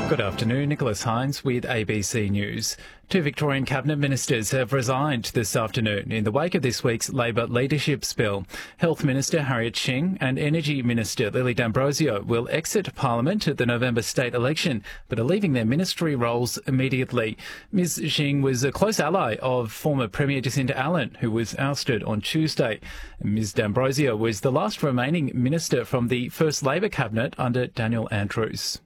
Good afternoon, Nicholas Hines with ABC News. Two Victorian Cabinet Ministers have resigned this afternoon in the wake of this week's Labor leadership spill. Health Minister Harriet Shing and Energy Minister Lily D'Ambrosio will exit Parliament at the November state election, but are leaving their ministry roles immediately. Ms Shing was a close ally of former Premier Jacinta Allen, who was ousted on Tuesday. Ms D'Ambrosio was the last remaining minister from the first Labor cabinet under Daniel Andrews.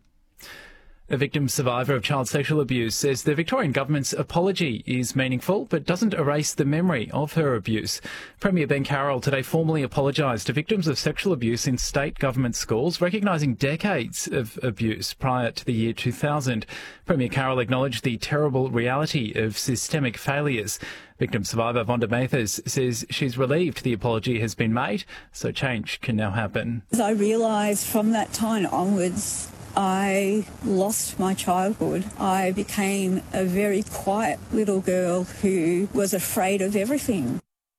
A victim survivor of child sexual abuse says the Victorian government's apology is meaningful but doesn't erase the memory of her abuse. Premier Ben Carroll today formally apologised to victims of sexual abuse in state government schools, recognising decades of abuse prior to the year 2000. Premier Carroll acknowledged the terrible reality of systemic failures. Victim survivor Vonda Mathers says she's relieved the apology has been made, so change can now happen. I realised from that time onwards I lost my childhood. I became a very quiet little girl who was afraid of everything.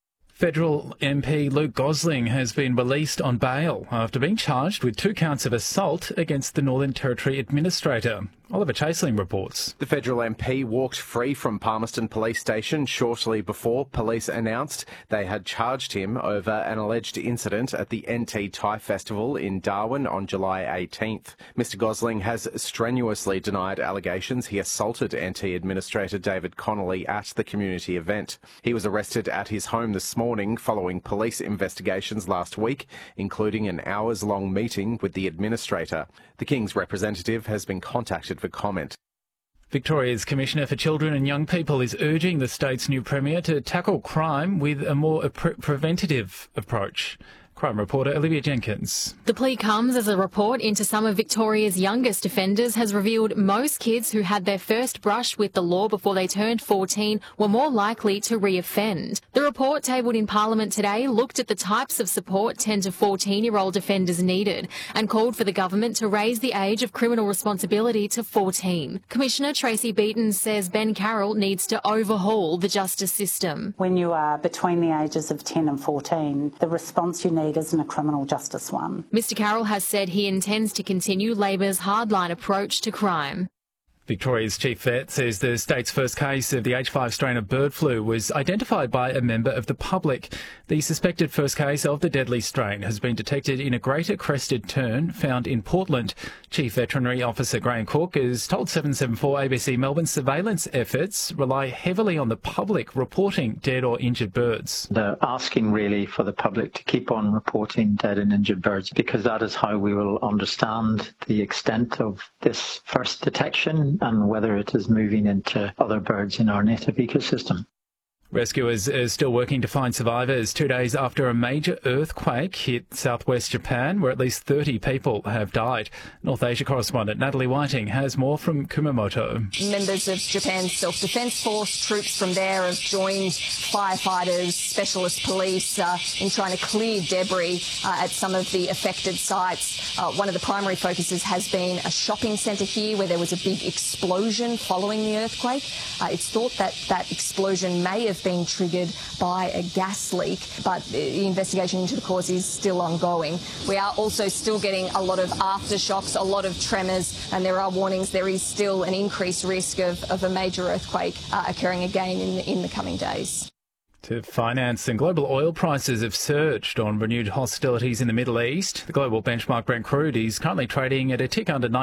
Federal MP Luke Gosling has been released on bail after being charged with 2 counts of assault against the Northern Territory Administrator. Oliver Chaseling reports. The federal MP walked free from Palmerston Police Station shortly before police announced they had charged him over an alleged incident at the NT Thai Festival in Darwin on July 18th. Mr Gosling has strenuously denied allegations he assaulted NT Administrator David Connolly at the community event. He was arrested at his home this morning following police investigations last week, including an hours-long meeting with the administrator. The King's representative has been contacted for comment. Victoria's Commissioner for Children and Young People is urging the state's new Premier to tackle crime with a more preventative approach. Crime reporter Olivia Jenkins. The plea comes as a report into some of Victoria's youngest offenders has revealed most kids who had their first brush with the law before they turned 14 were more likely to re-offend. The report tabled in Parliament today looked at the types of support 10 to 14-year-old offenders needed and called for the government to raise the age of criminal responsibility to 14. Commissioner Tracy Beaton says Ben Carroll needs to overhaul the justice system. When you are between the ages of 10 and 14, the response you need isn't a criminal justice one. Mr Carroll has said he intends to continue Labor's hardline approach to crime. Victoria's chief vet says the state's first case of the H5 strain of bird flu was identified by a member of the public. The suspected first case of the deadly strain has been detected in a greater crested tern found in Portland. Chief Veterinary Officer Graham Cook has told 774 ABC Melbourne surveillance efforts rely heavily on the public reporting dead or injured birds. They're asking really for the public to keep on reporting dead and injured birds because that is how we will understand the extent of this first detection and whether it is moving into other birds in our native ecosystem. Rescuers are still working to find survivors 2 days after a major earthquake hit southwest Japan, where at least 30 people have died. North Asia correspondent Natalie Whiting has more from Kumamoto. Members of Japan's Self-Defence Force, troops from there have joined firefighters, specialist police in trying to clear debris at some of the affected sites. One of the primary focuses has been a shopping centre here where there was a big explosion following the earthquake. It's thought that that explosion may have been triggered by a gas leak, but the investigation into the cause is still ongoing. We are also still getting a lot of aftershocks, a lot of tremors, and there are warnings there is still an increased risk of a major earthquake occurring again in the coming days. To finance, and global oil prices have surged on renewed hostilities in the Middle East. The global benchmark Brent crude is currently trading at a tick under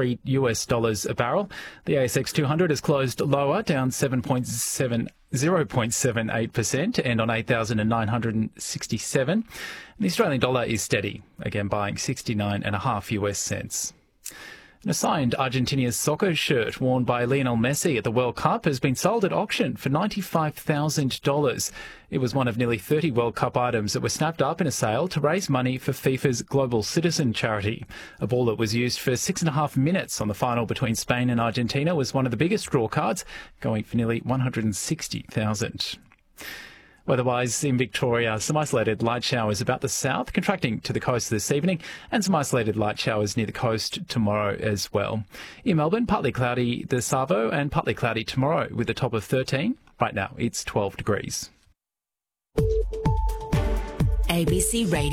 $93 a barrel. The ASX 200 has closed lower, down 0.78% to end on 8,967. The Australian dollar is steady, again buying 69.5 US cents. A signed Argentina's soccer shirt worn by Lionel Messi at the World Cup has been sold at auction for $95,000. It was one of nearly 30 World Cup items that were snapped up in a sale to raise money for FIFA's Global Citizen charity. A ball that was used for 6.5 minutes on the final between Spain and Argentina was one of the biggest draw cards, going for nearly $160,000. Weather-wise in Victoria, some isolated light showers about the south, contracting to the coast this evening, and some isolated light showers near the coast tomorrow as well. In Melbourne, partly cloudy this Savo and partly cloudy tomorrow with a top of 13. Right now, it's 12 degrees. ABC Radio.